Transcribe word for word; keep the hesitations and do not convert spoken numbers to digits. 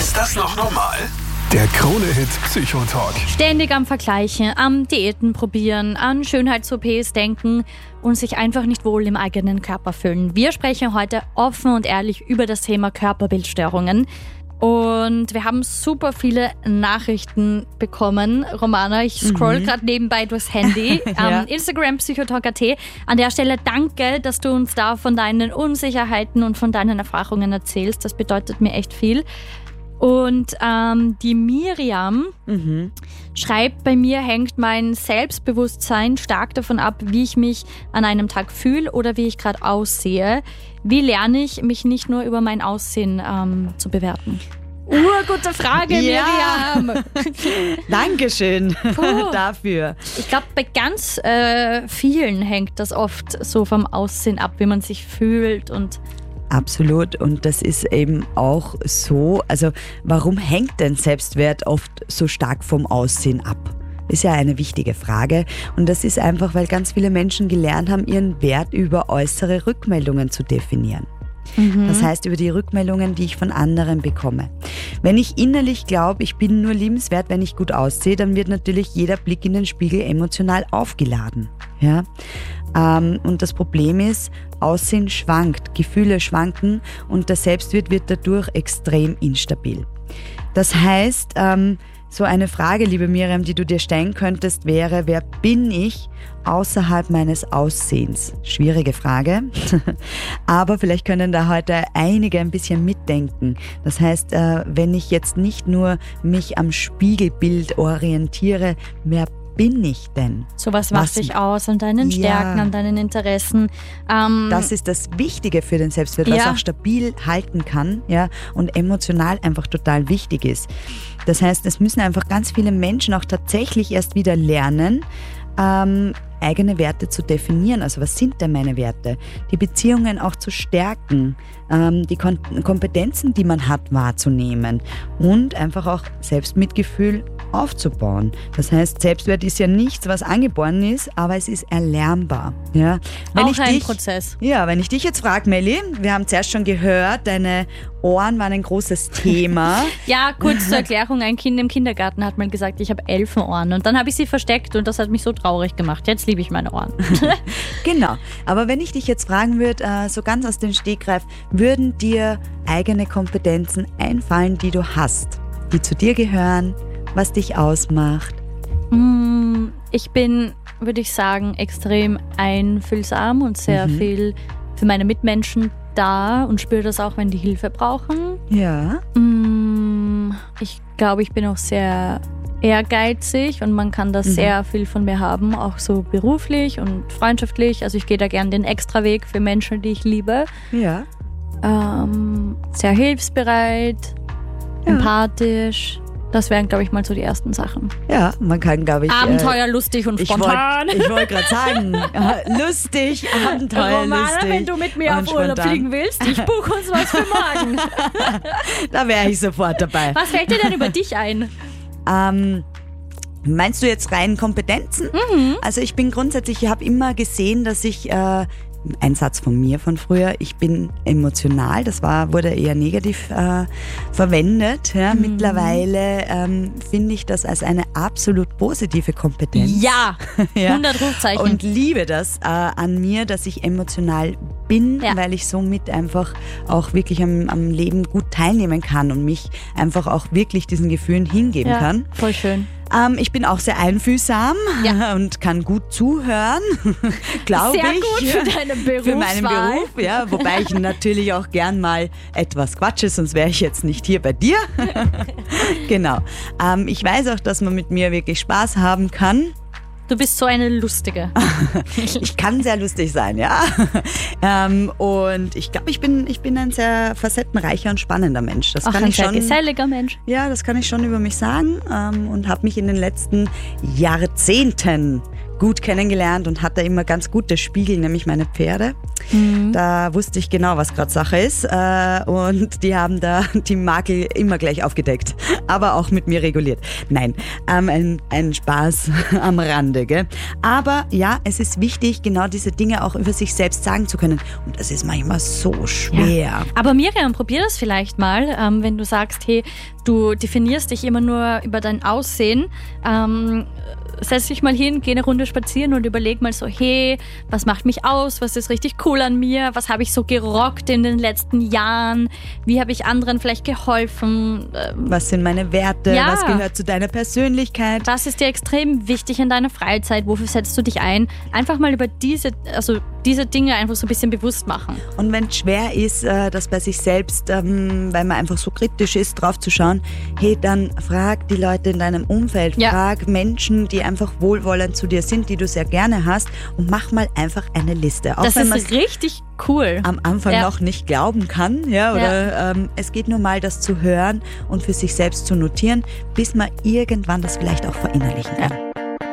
Ist das noch normal? Der Krone-Hit Psychotalk. Ständig am Vergleichen, am Diäten probieren, an Schönheits-O Ps denken und sich einfach nicht wohl im eigenen Körper fühlen. Wir sprechen heute offen und ehrlich über das Thema Körperbildstörungen. Und wir haben super viele Nachrichten bekommen. Romana, ich scroll mhm. gerade nebenbei durchs Handy. ja. ähm, Instagram Psychotalk Punkt at. An der Stelle danke, dass du uns da von deinen Unsicherheiten und von deinen Erfahrungen erzählst. Das bedeutet mir echt viel. Und ähm, die Miriam mhm. schreibt, bei mir hängt mein Selbstbewusstsein stark davon ab, wie ich mich an einem Tag fühle oder wie ich gerade aussehe. Wie lerne ich, mich nicht nur über mein Aussehen ähm, zu bewerten? Urgute Frage, ja. Miriam. Dankeschön Puh. dafür. Ich glaube, bei ganz äh, vielen hängt das oft so vom Aussehen ab, wie man sich fühlt und Absolut, und das ist eben auch so, also warum hängt denn Selbstwert oft so stark vom Aussehen ab? Ist ja eine wichtige Frage, und das ist einfach, weil ganz viele Menschen gelernt haben, ihren Wert über äußere Rückmeldungen zu definieren. Mhm. Das heißt, über die Rückmeldungen, die ich von anderen bekomme. Wenn ich innerlich glaube, ich bin nur liebenswert, wenn ich gut aussehe, dann wird natürlich jeder Blick in den Spiegel emotional aufgeladen. Ja? Ähm, und das Problem ist, Aussehen schwankt, Gefühle schwanken und der Selbstwert wird dadurch extrem instabil. Das heißt, ähm, so eine Frage, liebe Miriam, die du dir stellen könntest, wäre, wer bin ich außerhalb meines Aussehens? Schwierige Frage, aber vielleicht können da heute einige ein bisschen mitdenken. Das heißt, äh, wenn ich jetzt nicht nur mich am Spiegelbild orientiere, wer bin ich denn? So was macht dich aus, an deinen Stärken, ja. an deinen Interessen. Ähm, das ist das Wichtige für den Selbstwert, was ja. auch stabil halten kann, ja, und emotional einfach total wichtig ist. Das heißt, es müssen einfach ganz viele Menschen auch tatsächlich erst wieder lernen, ähm, eigene Werte zu definieren. Also was sind denn meine Werte? Die Beziehungen auch zu stärken, ähm, die Kon- Kompetenzen, die man hat, wahrzunehmen und einfach auch Selbstmitgefühl aufzubauen. Das heißt, Selbstwert ist ja nichts, was angeboren ist, aber es ist erlernbar. Ja? Wenn auch ich ein dich, Prozess. Ja, wenn ich dich jetzt frage, Melli, wir haben zuerst schon gehört, deine Ohren waren ein großes Thema. Ja, kurz zur Erklärung, ein Kind im Kindergarten hat mal gesagt, ich habe Elfenohren, und dann habe ich sie versteckt und das hat mich so traurig gemacht. Jetzt liebe ich meine Ohren. Genau, aber wenn ich dich jetzt fragen würde, äh, so ganz aus dem Stegreif, würden dir eigene Kompetenzen einfallen, die du hast, die zu dir gehören, was dich ausmacht? Ich bin, würde ich sagen, extrem einfühlsam und sehr mhm. viel für meine Mitmenschen da und spüre das auch, wenn die Hilfe brauchen. Ja. Ich glaube, ich bin auch sehr ehrgeizig und man kann da mhm. sehr viel von mir haben, auch so beruflich und freundschaftlich. Also ich gehe da gern den Extraweg für Menschen, die ich liebe. Ja. Ähm, sehr hilfsbereit, ja. empathisch. Das wären, glaube ich, mal so die ersten Sachen. Ja, man kann, glaube ich... Abenteuer, äh, lustig und spontan. Ich wollte wollt gerade sagen, lustig, Abenteuer, Romana, lustig wenn du mit mir auf spontan. Urlaub fliegen willst, ich buche uns was für morgen. Da wäre ich sofort dabei. Was fällt dir denn über dich ein? Ähm... Meinst du jetzt rein Kompetenzen? Mhm. Also ich bin grundsätzlich, ich habe immer gesehen, dass ich, äh, ein Satz von mir von früher, ich bin emotional, das war, wurde eher negativ äh, verwendet. Ja. Mhm. Mittlerweile ähm, finde ich das als eine absolut positive Kompetenz. Ja, ja. hundert Rufzeichen. Und liebe das äh, an mir, dass ich emotional bin, ja. weil ich somit einfach auch wirklich am, am Leben gut teilnehmen kann und mich einfach auch wirklich diesen Gefühlen hingeben ja, kann. Voll schön. Ähm, ich bin auch sehr einfühlsam ja. und kann gut zuhören, glaube ich. Sehr gut für deinen Beruf. Für meinen Beruf, ja. Wobei ich natürlich auch gern mal etwas quatsche, sonst wäre ich jetzt nicht hier bei dir. Genau. Ähm, ich weiß auch, dass man mit mir wirklich Spaß haben kann. Du bist so eine Lustige. Ich kann sehr lustig sein, ja. Ähm, und ich glaube, ich bin, ich bin ein sehr facettenreicher und spannender Mensch. Das Auch kann ein ich sehr schon, geselliger Mensch. Ja, das kann ich schon über mich sagen. Ähm, und habe mich in den letzten Jahrzehnten gut kennengelernt und hatte immer ganz gute Spiegel, nämlich meine Pferde. Mhm. Da wusste ich genau, was gerade Sache ist äh, und die haben da die Makel immer gleich aufgedeckt, aber auch mit mir reguliert. Nein, ähm, ein, ein Spaß am Rande, gell? Aber ja, es ist wichtig, genau diese Dinge auch über sich selbst sagen zu können und das ist manchmal so schwer. Ja. Aber Miriam, probier das vielleicht mal, ähm, wenn du sagst, hey, du definierst dich immer nur über dein Aussehen, ähm, setz dich mal hin, geh eine Runde spazieren und überleg mal so, hey, was macht mich aus, was ist richtig cool an mir, was habe ich so gerockt in den letzten Jahren, wie habe ich anderen vielleicht geholfen. Was sind meine Werte, ja. was gehört zu deiner Persönlichkeit. Was ist dir extrem wichtig in deiner Freizeit, wofür setzt du dich ein? Einfach mal über diese, also diese Dinge einfach so ein bisschen bewusst machen. Und wenn es schwer ist, das bei sich selbst, weil man einfach so kritisch ist, drauf zu schauen, hey, dann frag die Leute in deinem Umfeld, ja. frag Menschen, die einfach wohlwollend zu dir sind, die du sehr gerne hast und mach mal einfach eine Liste. Auch das wenn ist richtig cool. Am Anfang ja. noch nicht glauben kann, ja, oder ja. Ähm, es geht nur mal, das zu hören und für sich selbst zu notieren, bis man irgendwann das vielleicht auch verinnerlichen kann. Ja.